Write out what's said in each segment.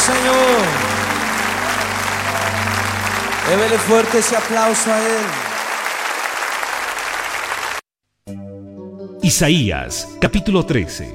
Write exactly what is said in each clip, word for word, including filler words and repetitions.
Señor. Débele fuerte ese aplauso a Él. Isaías, capítulo trece.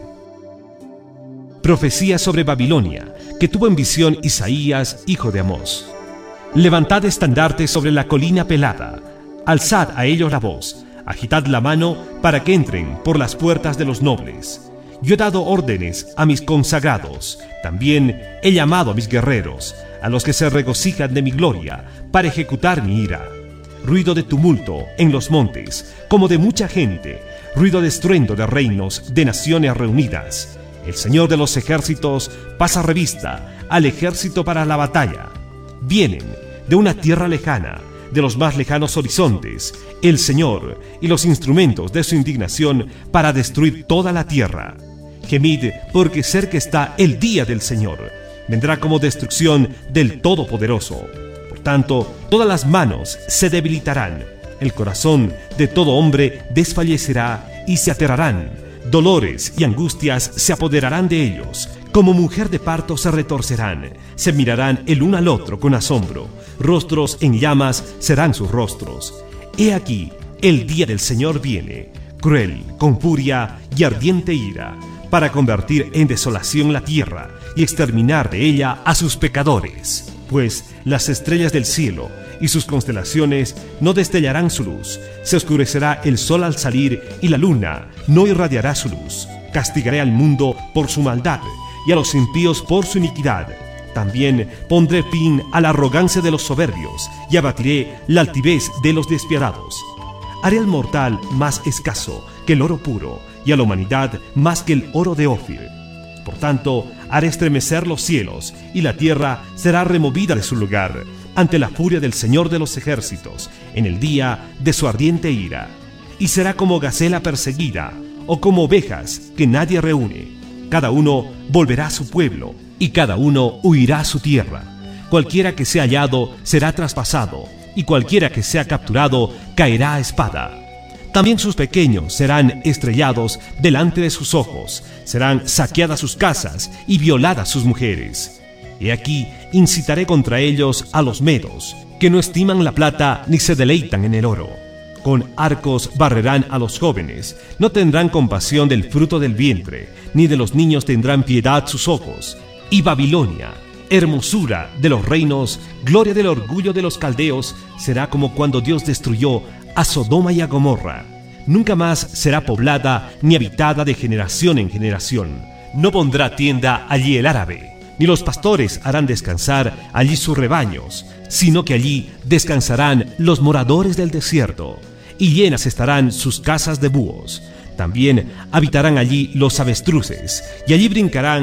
Profecía sobre Babilonia, que tuvo en visión Isaías, hijo de Amós. Levantad estandartes sobre la colina pelada, alzad a ellos la voz, agitad la mano para que entren por las puertas de los nobles. Yo he dado órdenes a mis consagrados, también he llamado a mis guerreros, a los que se regocijan de mi gloria, para ejecutar mi ira. Ruido de tumulto en los montes, como de mucha gente, ruido de estruendo de reinos, de naciones reunidas. El Señor de los ejércitos pasa revista al ejército para la batalla. Vienen de una tierra lejana, de los más lejanos horizontes, el Señor y los instrumentos de su indignación para destruir toda la tierra. Gemid, porque cerca está el día del Señor. Vendrá como destrucción del Todopoderoso. Por tanto, todas las manos se debilitarán. El corazón de todo hombre desfallecerá y se aterrarán. Dolores y angustias se apoderarán de ellos. Como mujer de parto se retorcerán. Se mirarán el uno al otro con asombro. Rostros en llamas serán sus rostros. He aquí, el día del Señor viene, cruel, con furia y ardiente ira, para convertir en desolación la tierra y exterminar de ella a sus pecadores. Pues las estrellas del cielo y sus constelaciones no destellarán su luz. Se oscurecerá el sol al salir y la luna no irradiará su luz. Castigaré al mundo por su maldad y a los impíos por su iniquidad. También pondré fin a la arrogancia de los soberbios y abatiré la altivez de los despiadados. Haré al mortal más escaso que el oro puro y a la humanidad más que el oro de Ofir. Por tanto, haré estremecer los cielos y la tierra será removida de su lugar ante la furia del Señor de los ejércitos en el día de su ardiente ira. Y será como gacela perseguida o como ovejas que nadie reúne. Cada uno volverá a su pueblo y cada uno huirá a su tierra. Cualquiera que sea hallado será traspasado y cualquiera que sea capturado caerá a espada. También sus pequeños serán estrellados delante de sus ojos, serán saqueadas sus casas y violadas sus mujeres. He aquí, incitaré contra ellos a los medos, que no estiman la plata ni se deleitan en el oro. Con arcos barrerán a los jóvenes, no tendrán compasión del fruto del vientre, ni de los niños tendrán piedad sus ojos. Y Babilonia, hermosura de los reinos, gloria del orgullo de los caldeos, será como cuando Dios destruyó a Sodoma y a Gomorra. Nunca más será poblada ni habitada de generación en generación. No pondrá tienda allí el árabe, ni los pastores harán descansar allí sus rebaños, sino que allí descansarán los moradores del desierto, y llenas estarán sus casas de búhos. También habitarán allí los avestruces, y allí brincarán